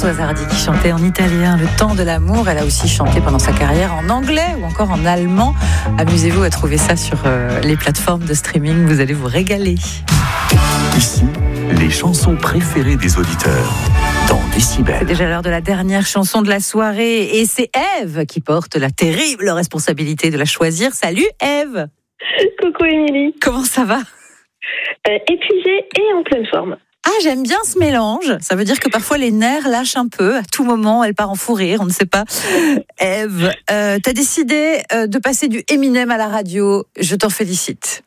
Françoise Hardy qui chantait en italien Le temps de l'amour. Elle a aussi chanté pendant sa carrière en anglais ou encore en allemand. Amusez-vous à trouver ça sur les plateformes de streaming. Vous allez vous régaler. Ici, les chansons préférées des auditeurs dans Décibel. C'est déjà l'heure de la dernière chanson de la soirée et c'est Ève qui porte la terrible responsabilité de la choisir. Salut Ève. Coucou Émilie. Comment ça va? Épuisée et en pleine forme. Ah, j'aime bien ce mélange. Ça veut dire que parfois les nerfs lâchent un peu. À tout moment, elle part en fou rire, on ne sait pas. Ève, t'as décidé de passer du Eminem à la radio. Je t'en félicite.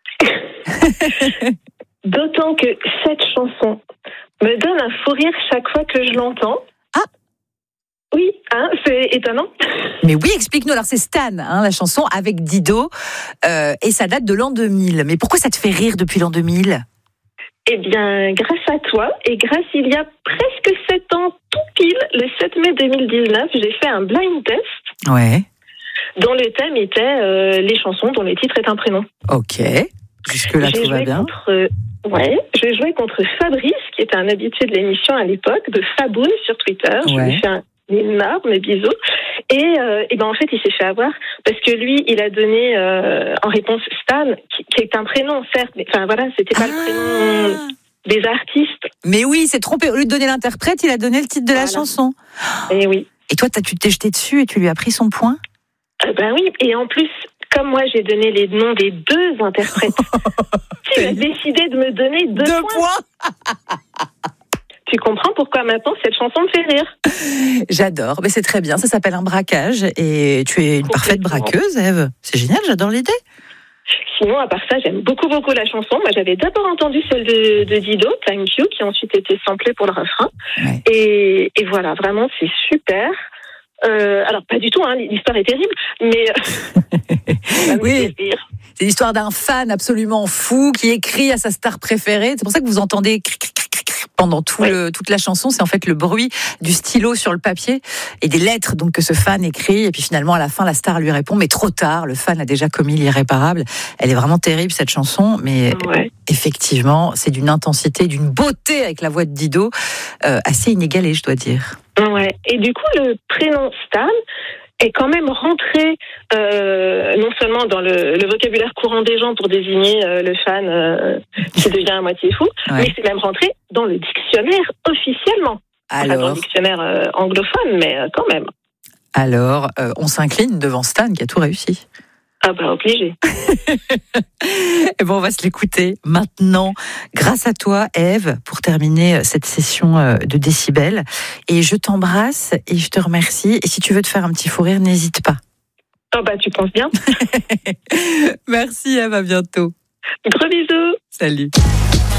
D'autant que cette chanson me donne un fou rire chaque fois que je l'entends. Ah. Oui, c'est étonnant. Mais oui, explique-nous. Alors c'est Stan, la chanson avec Dido, et ça date de l'an 2000. Mais pourquoi ça te fait rire depuis l'an 2000 ? Eh bien, grâce à toi, et grâce il y a presque 7 ans, tout pile, le 7 mai 2019, j'ai fait un blind test. Ouais. Dont le thème était les chansons dont le titre est un prénom. Ok. Jusque-là, tout va bien. J'ai joué contre Fabrice, qui était un habitué de l'émission à l'époque, de Faboun sur Twitter. Je lui ai fait un énorme bisou. Et ben en fait, il s'est fait avoir parce que lui, il a donné en réponse Stan, qui est un prénom, certes, mais enfin voilà, c'était pas le prénom des artistes. Mais oui, il s'est trompé. Au lieu de donner l'interprète, il a donné le titre de la chanson. Et oui. Et toi, tu t'es jeté dessus et tu lui as pris son point ? Ben oui, et en plus, comme moi, j'ai donné les noms des 2 interprètes. Tu as décidé de me donner 2 points. Tu comprends pourquoi maintenant cette chanson me fait rire. J'adore, mais c'est très bien, ça s'appelle un braquage et tu es une parfaite braqueuse, Ève. C'est génial, j'adore l'idée. Sinon, à part ça, j'aime beaucoup la chanson. Moi, j'avais d'abord entendu celle de Dido, Thank You, qui a ensuite été samplée pour le refrain. Ouais. Et voilà, vraiment, c'est super. Alors, pas du tout, l'histoire est terrible, mais oui, c'est l'histoire d'un fan absolument fou qui écrit à sa star préférée. C'est pour ça que vous entendez pendant toute la chanson, c'est en fait le bruit du stylo sur le papier et des lettres donc que ce fan écrit. Et puis finalement, à la fin, la star lui répond, mais trop tard, le fan a déjà commis l'irréparable. Elle est vraiment terrible, cette chanson, mais effectivement, c'est d'une intensité, d'une beauté avec la voix de Dido, assez inégalée, je dois dire. Ouais. Et du coup, le prénom Stan est quand même rentré non seulement dans le vocabulaire courant des gens pour désigner le fan qui devient à moitié fou, mais c'est même rentré dans le dictionnaire officiellement. Alors, dans le dictionnaire anglophone, mais quand même. Alors, on s'incline devant Stan qui a tout réussi. Ah bah obligé. Et bon, on va se l'écouter maintenant, grâce à toi, Ève, pour terminer cette session de Décibel. Et je t'embrasse et je te remercie. Et si tu veux te faire un petit fou rire, n'hésite pas. Ah bah tu penses bien. Merci Ève, à bientôt. Gros bisous. Salut.